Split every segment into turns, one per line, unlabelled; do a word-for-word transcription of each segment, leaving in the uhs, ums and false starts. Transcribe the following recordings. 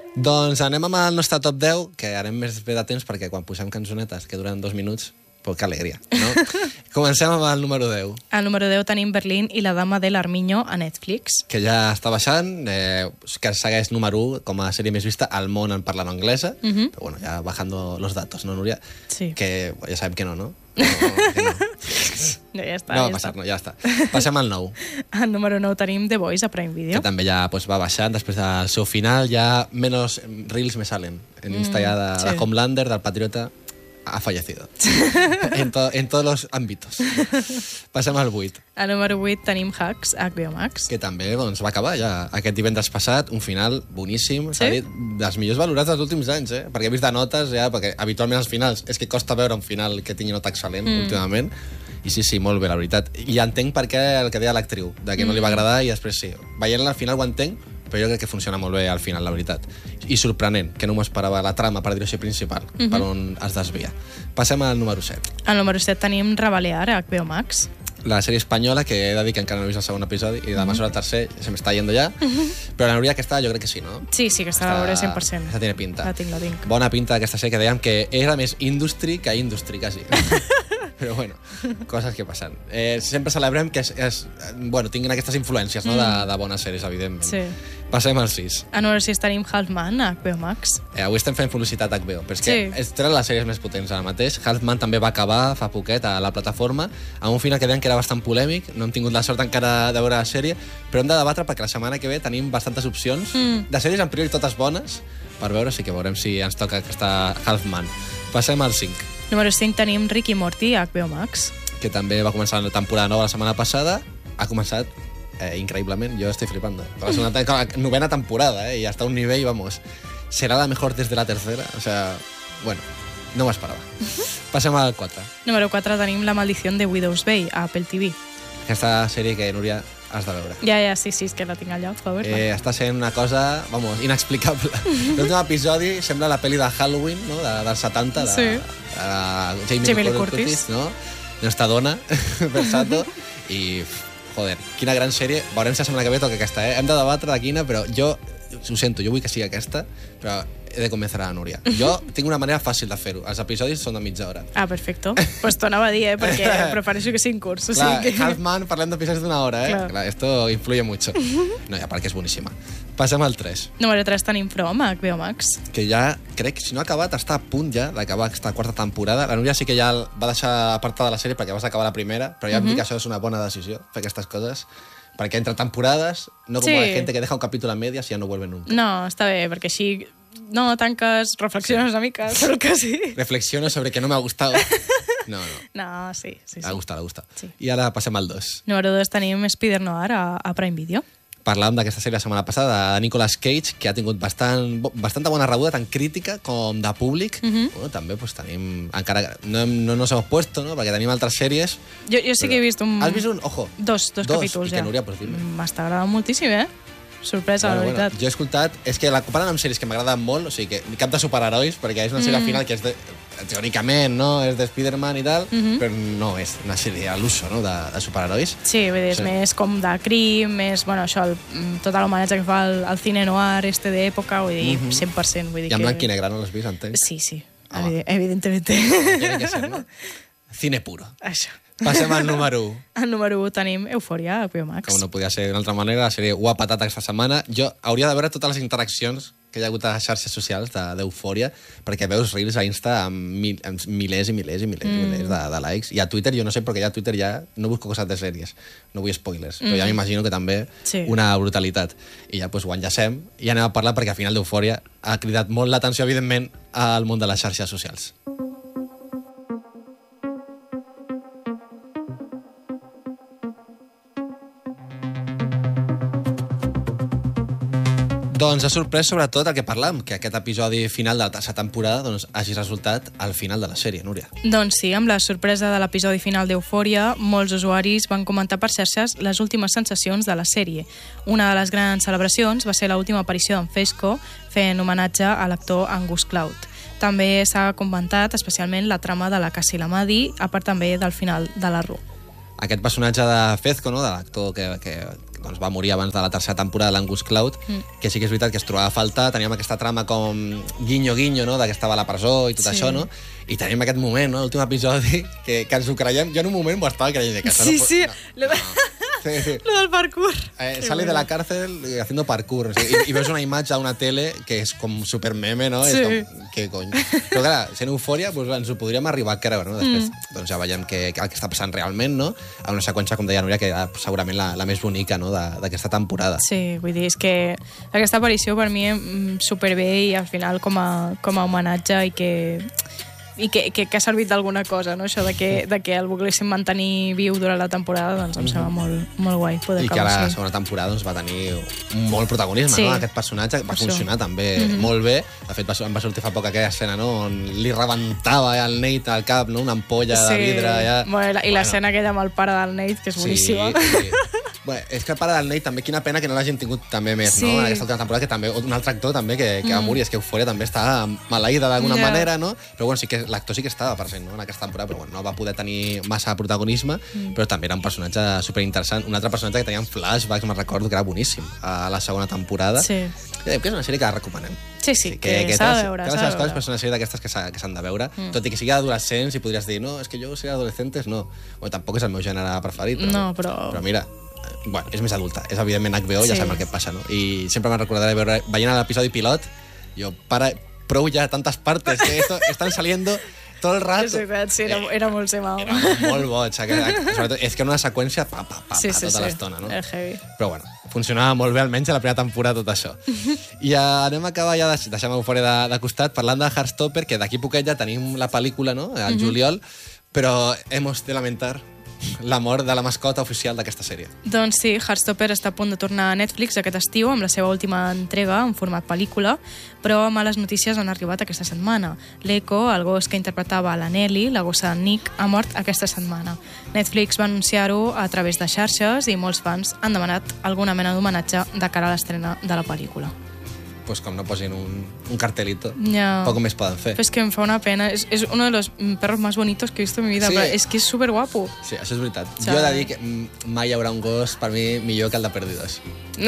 Doncs anem amb el nostre top deu, que anem més bé de temps perquè quan posem cançonetes que duren dos minuts, pues que alegria, no? Comencem amb el número deu.
Al número deu tenim Berlín i la dama de l'Armiño a Netflix.
Que ja està baixant, eh, que segueix número u com a sèrie més vista al món en parlant anglesa, uh -huh. però bueno, ja bajando los datos, ¿no, Núria?
Sí.
Que ja sabem que no, no? No, que no.
No, ja està,
no va
ja
passar,
està.
no, ja està. Passem al nou.
Al número nou tenim The Voice a Prime Video.
Que també ja pues, va baixant, després del seu final ja menos reels me salen. En Insta ja de,
sí.
de Homelander, del Patriota, ha fallecido. en, to, en todos los ámbitos. Passem al vuit.
Al número vuit tenim Hacks a H B O Max.
Que també doncs, va acabar ja aquest divendres passat, un final boníssim,
Sí?
s'ha dit, dels millors valorats dels últims anys, eh? Perquè he vist de notes, ja, perquè habitualment els finals, és que costa veure un final que tingui nota excel·lent mm. últimament, i sí, sí, molt bé, la veritat. I entenc per què el que deia l'actriu, de que no li va agradar, i després sí. Veient-la al final ho entenc, però jo crec que funciona molt bé al final, la veritat. I sorprenent, que no m'ho esperava la trama, per dir-ho així, principal, mm -hmm. per on es desvia. Passem al número set.
Al número set tenim Rebalear a H B O Max.
La sèrie espanyola, que he de dir que encara no he vist el segon episodi, i de mesura al tercer se m'està yendo ja, però la Núria aquesta jo crec que sí, no?
Sí, sí, que està a veure cent per cent.
Aquesta tiene pinta.
La tinc, la tinc.
Bona pinta d'aquesta sèrie, que dèiem que era més industry que industry, quasi. Però bueno, coses que passen. Eh, sempre celebrem que és, és, bueno, tinguin aquestes influències, no? de, de bones sèries, evidentment.
Sí.
Passem al sis.
Al número sis tenim Halfman a H B O Max.
Eh, avui estem fent publicitat a H B O, però és que
Sí.
és tenen les sèries més potents ara mateix. Halfman també va acabar fa poquet a la plataforma, amb un final que deien que era bastant polèmic. No hem tingut la sort encara de veure la sèrie, però hem de debatre perquè la setmana que ve tenim bastantes opcions mm. de sèries, en priori totes bones, per veure, sí que veurem si ens toca aquesta Halfman. Passem al cinc.
Número cinc tenim Rick i Morty a H B O Max.
Que també va començar la temporada nova la setmana passada. Ha començat eh, increïblement, jo estic flipando. La, segona, la novena temporada, eh, i hasta un nivell, vamos, serà la mejor desde la tercera. O sea, bueno, no m'ho esperava. Passem al quatre.
Número quatre tenim La maldició de Widow's Bay a Apple T V.
Aquesta sèrie que, Núria, has de veure.
Ja, ja, sí, sí, és que la tinc allà, per favor.
Eh, està sent una cosa, vamos, inexplicable. L'últim episodi sembla la pel·li de Halloween, no?, de, dels setanta, de,
Sí.
de, de Jamie,
Jamie Lee
Lee
Curtis.
Curtis, no? Nostra dona, Versato, i, joder, quina gran sèrie. Veurem si la setmana que ve toca aquesta, eh? Hem de debatre de quina, però jo, ho sento, jo vull que sigui aquesta, però he de convencer a la Núria. Jo tinc una manera fàcil de fer-ho. Els episodis són de mitja hora.
Ah, perfecto. Pues t'ho anava a dir, eh, perquè prefereixo que siguin curts. O
Clar,
sigui que...
Halfman, parlem d'episodis d'una hora, eh?
Clar.
Clar, esto influye mucho. No, ja, perquè és boníssima. Passem al tres.
Número tres tenim From a H B O Max.
Que ja, crec, si no ha acabat, està a punt ja d'acabar aquesta quarta temporada. La Núria sí que ja va deixar apartada la sèrie perquè vas acabar la primera, però ja em
Mhm.
dic que això és una bona decisió, fer aquestes coses, perquè entre temporades, no com
Sí.
la gente que deja un capítol a medias i ja no vuelve nunca.
No, està bé, perquè així no tanques, reflexiones una mica, segur que sí.
Reflexiono sobre que no me ha gustado. No, no.
No, sí, sí, sí.
Ha gustat, ha gustat.
Sí.
I ara passem al dos.
Número dos tenim Spider Noir a, a Prime Video.
Parlàvem d'aquesta sèrie la setmana passada, de Nicolas Cage, que ha tingut bastant, bastanta bona rebuda, tant crítica com de públic.
Mhm.
Bueno, també pues, tenim... Encara no, hem- no nos hemos puesto, no?, perquè tenim altres sèries.
Jo, jo sí que he vist un...
Has vist un? Ojo.
Dos, dos,
Dos,
capítols,
i que,
ja.
Núria, pues dime.
M'està agradant moltíssim, eh? Sorpresa,
Bueno,
la
bueno,
veritat.
jo he escoltat... És que la comparen amb sèries que m'agraden molt, o sigui, que cap de superherois, perquè és una sèrie
Mm.
final que és de, teòricament, no?, és de Spider-Man i tal,
Mhm.
però no és una sèrie a l'uso, no?, de, de superherois.
Sí, vull dir, és
Sí.
més com de crim, més, bueno, això, el, tot l'homenatge que fa al, al cine noir este d'època, vull dir,
Mhm.
cent per cent, vull dir
I en
que...
blanc i negre, no l'has vist, entenc?
Sí, sí,
Ah,
evi- evidentemente.
Tiene que ser, no? Cine puro.
Això.
Passem al número u.
Al número u tenim Eufòria a H B O Max.
Com no podia ser d'una altra manera, la sèrie Ua Patata aquesta setmana. Jo hauria de veure totes les interaccions que hi ha hagut a les xarxes socials d'Eufòria, perquè veus reels a Insta amb, mil, amb milers i milers i milers, mm. i milers de, de likes. I a Twitter, jo no sé, perquè ja a Twitter ja no busco coses de sèries, no vull spoilers, mm. però ja m'imagino que també
Sí.
una brutalitat. I ja pues, ho enllacem i anem a parlar perquè al final d'Eufòria ha cridat molt l'atenció, evidentment, al món de les xarxes socials. Doncs ha sorprès sobretot el que parlàvem, que aquest episodi final de la tercera temporada doncs, hagi resultat al final de la sèrie, Núria.
Doncs sí, amb la sorpresa de l'episodi final d'Eufòria, molts usuaris van comentar per xarxes les últimes sensacions de la sèrie. Una de les grans celebracions va ser l'última aparició d'en Fesco, fent homenatge a l'actor Angus Cloud. També s'ha comentat especialment la trama de la Cassie Lamadi, a part també del final de la Ru.
Aquest personatge de Fezco, no?, de l'actor que, que, doncs, va morir abans de la tercera temporada, l'Angus Cloud, mm. que sí que és veritat que es trobava a faltar, teníem aquesta trama com guinyo-guinyo, no?, de que estava a la presó i tot sí. això, no? I tenim aquest moment, no?, l'últim episodi, que, que ens ho creiem. Jo en un moment m'ho estava creient. Que
sí,
no,
sí,
no, no. Sí, sí.
Lo del parkour.
Eh, sale de la cárcel haciendo parkour. O sigui, i, I veus una imatge a una tele que és com super meme, no?
Sí.
És com, què cony? Però clar, sent eufòria, doncs, ens ho podríem arribar a creure, no? Després mm. doncs, ja veiem que, que el que està passant realment, no? A una seqüència, com deia Núria, que era segurament la, la més bonica, no?, d'aquesta temporada.
Sí, vull dir, és que aquesta aparició per mi superbé i al final com a, com a homenatge i que... i que, que, que ha servit d'alguna cosa, no? Això de que, de que el volguessin mantenir viu durant la temporada, doncs em sembla molt, molt guai poder
I que a la
així.
segona temporada doncs, va tenir molt protagonisme,
sí.
no? Aquest personatge va
Per
funcionar
això.
també
Mm-hmm.
molt bé. De fet, va, em va sortir fa poc aquella escena, no?, on li rebentava al Nate al cap, no?, una ampolla
sí.
de vidre. Ja...
Bueno, I l'escena bueno. aquella amb el pare del Nate, que és boníssima.
Sí, sí. Bueno, és que el pare del Nate també, quina pena que no l'hagin tingut també més,
sí.
no?, en aquesta última temporada, que també, un altre actor també que, que va
mm.
morir, és que Eufòria també està maleïda d'alguna
yeah.
manera, no? Però bueno, sí que l'actor sí que estava present, no?, en aquesta temporada, però bueno, no va poder tenir massa protagonisme, mm. però també era un personatge superinteressant. Un altre personatge que tenia flashbacks, me'n recordo, que era boníssim, a la segona temporada.
Sí.
Que és una sèrie que la recomanem.
Sí, sí, que, que, que s'ha de veure.
Que les seves coses, però és una sèrie d'aquestes que s'han de veure, mm. tot i que sigui adolescents i podries dir, no, és que jo si adolescentes no. Bueno, tampoc és el meu gènere preferit, però,
no, però...
però mira, bueno, és més adulta, és evidentment H B O, sí. ja sabem el que passa, no? I sempre me'n recordaré veure, veient l'episodi pilot, jo, para, prou ja tantes partes, que esto, estan saliendo tot el rato.
És veritat, sí, era, era molt semau.
Era molt boig, sobretot, és que era una seqüència pa, pa, pa,
sí,
pa,
sí,
tota
sí.
l'estona, no?
Era heavy.
Però bueno, funcionava molt bé, almenys a la primera temporada, tot això. I uh, anem a acabar ja, deixem Eufòria de, de costat, parlant de Heartstopper, que d'aquí poquet ja tenim la pel·lícula, no?, al mm-hmm. juliol, però hemos de lamentar la mort de la mascota oficial d'aquesta sèrie.
Doncs sí, Heartstopper està a punt de tornar a Netflix aquest estiu amb la seva última entrega en format pel·lícula, però males notícies han arribat aquesta setmana. L'Echo, el gos que interpretava la Nelly, la gossa de Nick, ha mort aquesta setmana. Netflix va anunciar-ho a través de xarxes i molts fans han demanat alguna mena d'homenatge de cara a l'estrena de la pel·lícula.
Pues com no posin un, un cartelito,
ja.
poco més poden fer.
Però és que em fa una pena. És, és uno de los perros más bonitos que he visto en mi vida.
Sí.
Però és que és superguapo.
Sí, això és veritat.
O sea,
jo he de dir que mai hi haurà un gos, per mi, millor que el de Perdidos.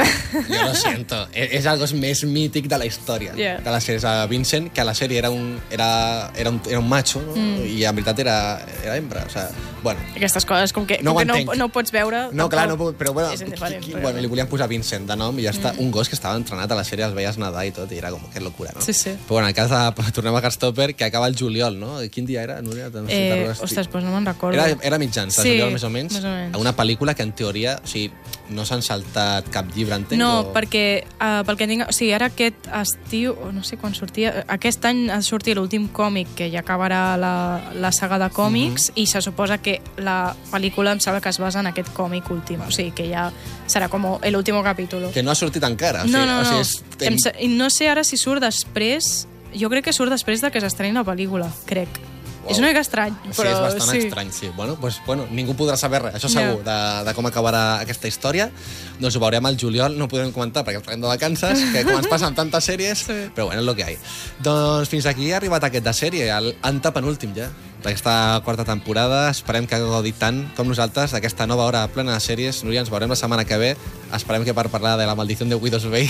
Jo lo siento. És el gos més mític de la història
yeah.
de la sèrie. Vincent, que a la sèrie era un, era, era un, era un macho, no? mm. i en veritat era, era hembra. O sea, bueno.
Aquestes coses, com que
no,
com que no, no pots veure...
No, clar, no puc, però bueno,
és indiferent,
qui,
però...
bueno, li volien posar Vincent de nom i ja està.
Mm.
Un gos que estava entrenat a la sèrie, els veies nedar i tot, i era com que locura, no?
Sí, sí.
Però bueno, en el cas de... Tornem a Heartstopper, que acaba el juliol, no? Quin dia era, Núria? No sé,
eh, ostres, doncs no me'n recordo.
Era, era mitjans,
sí,
el juliol més o menys.
Més o menys.
Una pel·lícula que en teoria, o sigui, no s'han saltat cap llibre, entenc?
No,
o...
perquè, uh, pel que tinc... O sigui, ara aquest estiu, o no sé quan sortia... Aquest any ha sortit l'últim còmic, que ja acabarà la, la saga de còmics, mm-hmm. i se suposa que la pel·lícula em sembla que es basa en aquest còmic últim. O sigui, que ja serà com l'últim capítol.
Que no ha sortit encara. O sigui,
no, no, no.
O sigui, és...
Em, no sé ara si surt després... Jo crec que surt després de que s'estreni la pel·lícula, crec. Wow. És una mica estrany, però...
Sí, és bastant
sí.
estrany, sí. Bueno, pues, bueno, ningú podrà saber res, això segur, de, de com acabarà aquesta història. Doncs ho veurem al juliol, no ho podem comentar perquè estarem de vacances, que com ens passen tantes sèries, sí. però bueno, és el que hi ha. Doncs fins aquí ha arribat aquest de sèrie, el antepenúltim ja, d'aquesta quarta temporada. Esperem que hagueu gaudit tant com nosaltres d'aquesta nova hora plena de sèries. Núria, ens veurem la setmana que ve. Esperem que per parlar de la maldició de Widows Bay.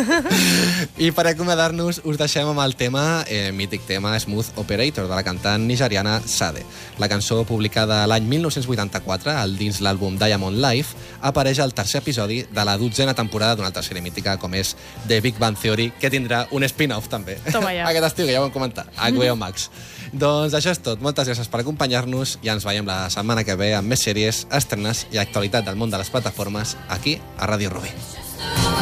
I per acomiadar-nos us deixem amb el tema, eh, mític tema Smooth Operator, de la cantant nigeriana Sade. La cançó, publicada l'any mil nou-cents vuitanta-quatre, al dins l'àlbum Diamond Life, apareix al tercer episodi de la dotzena temporada d'una altra sèrie mítica com és The Big Bang Theory, que tindrà un spin-off també.
Toma ja.
Aquest estiu, que ja ho vam comentar, a H B O Max. Doncs això és tot. Moltes gràcies per acompanyar-nos i ens veiem la setmana que ve amb més sèries, estrenes i actualitat del món de les plataformes aquí a Ràdio Rubí.